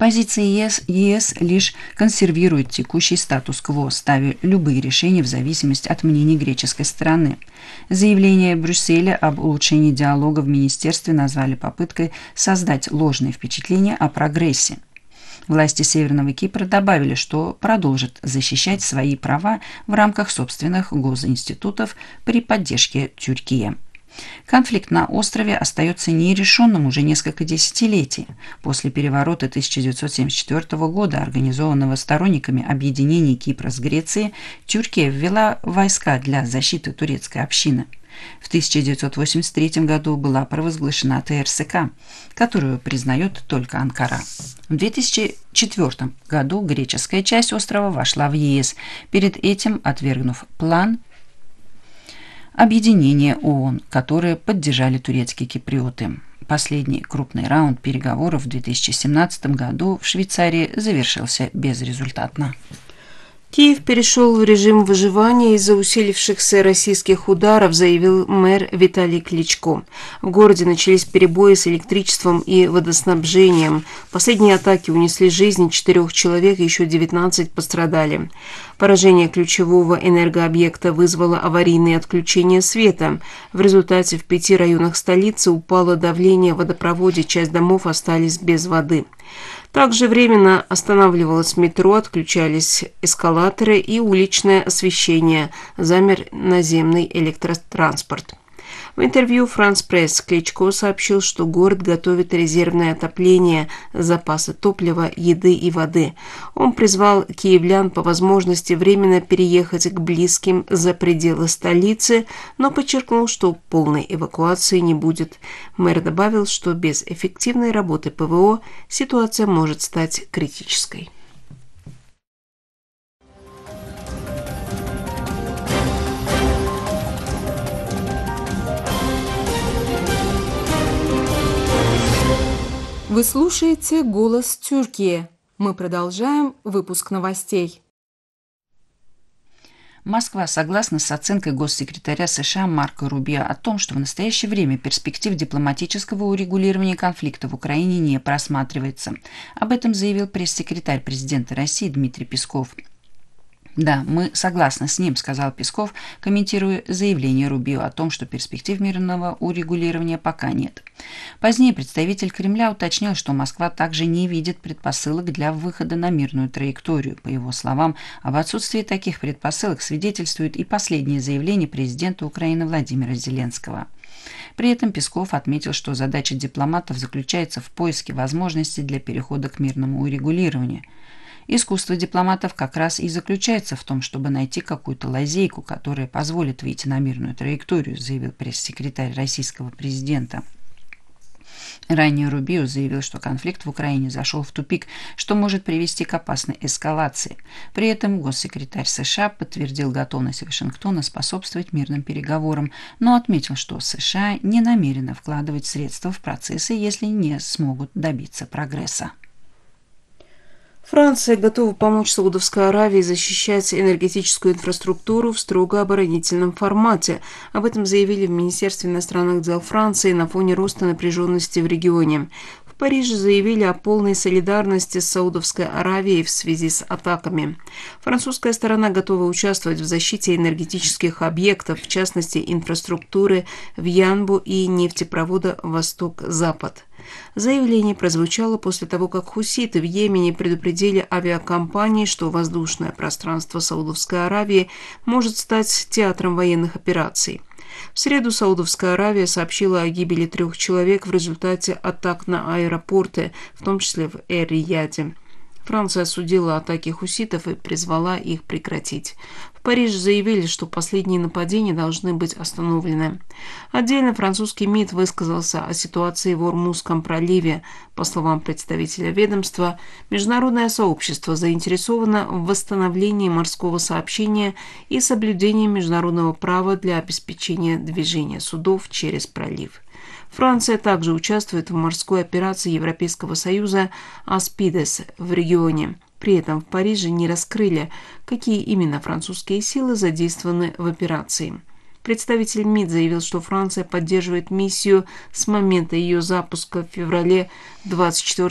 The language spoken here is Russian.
Позиция ЕС лишь консервирует текущий статус-кво, ставя любые решения в зависимости от мнений греческой стороны. Заявление Брюсселя об улучшении диалога в министерстве назвали попыткой создать ложное впечатление о прогрессе. Власти Северного Кипра добавили, что продолжат защищать свои права в рамках собственных госинститутов при поддержке Тюркии. Конфликт на острове остается нерешенным уже несколько десятилетий. После переворота 1974 года, организованного сторонниками объединения Кипра с Грецией, Тюркия ввела войска для защиты турецкой общины. В 1983 году была провозглашена ТРСК, которую признает только Анкара. В 2004 году греческая часть острова вошла в ЕС, перед этим отвергнув план объединения ООН, которые поддержали турецкие киприоты. Последний крупный раунд переговоров в 2017 году в Швейцарии завершился безрезультатно. Киев перешел в режим выживания из-за усилившихся российских ударов, заявил мэр Виталий Кличко. В городе начались перебои с электричеством и водоснабжением. Последние атаки унесли жизни 4 человек, еще 19 пострадали. Поражение ключевого энергообъекта вызвало аварийные отключения света. В результате в 5 районах столицы упало давление в водопроводе, часть домов остались без воды. Также временно останавливалось метро, отключались эскалаторы и уличное освещение, замер наземный электротранспорт. В интервью «Франс Пресс» Кличко сообщил, что город готовит резервное отопление, запасы топлива, еды и воды. Он призвал киевлян по возможности временно переехать к близким за пределы столицы, но подчеркнул, что полной эвакуации не будет. Мэр добавил, что без эффективной работы ПВО ситуация может стать критической. Вы слушаете «Голос Тюркии». Мы продолжаем выпуск новостей. Москва согласна с оценкой госсекретаря США Марко Рубио о том, что в настоящее время перспектив дипломатического урегулирования конфликта в Украине не просматривается. Об этом заявил пресс-секретарь президента России Дмитрий Песков. «Да, мы согласны с ним», — сказал Песков, комментируя заявление Рубио о том, что перспектив мирного урегулирования пока нет. Позднее представитель Кремля уточнил, что Москва также не видит предпосылок для выхода на мирную траекторию. По его словам, об отсутствии таких предпосылок свидетельствует и последнее заявление президента Украины Владимира Зеленского. При этом Песков отметил, что задача дипломатов заключается в поиске возможностей для перехода к мирному урегулированию. Искусство дипломатов как раз и заключается в том, чтобы найти какую-то лазейку, которая позволит выйти на мирную траекторию, заявил пресс-секретарь российского президента. Ранее Рубио заявил, что конфликт в Украине зашел в тупик, что может привести к опасной эскалации. При этом госсекретарь США подтвердил готовность Вашингтона способствовать мирным переговорам, но отметил, что США не намерены вкладывать средства в процессы, если не смогут добиться прогресса. Франция готова помочь Саудовской Аравии защищать энергетическую инфраструктуру в строго оборонительном формате. Об этом заявили в Министерстве иностранных дел Франции на фоне роста напряженности в регионе. В Париже заявили о полной солидарности с Саудовской Аравией в связи с атаками. Французская сторона готова участвовать в защите энергетических объектов, в частности инфраструктуры в Янбу и нефтепровода «Восток-Запад». Заявление прозвучало после того, как хуситы в Йемене предупредили авиакомпании, что воздушное пространство Саудовской Аравии может стать театром военных операций. В среду Саудовская Аравия сообщила о гибели 3 человек в результате атак на аэропорты, в том числе в Эр-Рияде. Франция осудила атаки хуситов и призвала их прекратить. В Париже заявили, что последние нападения должны быть остановлены. Отдельно французский МИД высказался о ситуации в Ормузском проливе. По словам представителя ведомства, международное сообщество заинтересовано в восстановлении морского сообщения и соблюдении международного права для обеспечения движения судов через пролив. Франция также участвует в морской операции Европейского союза «Аспидес» в регионе. При этом в Париже не раскрыли, какие именно французские силы задействованы в операции. Представитель МИД заявил, что Франция поддерживает миссию с момента ее запуска в феврале 2024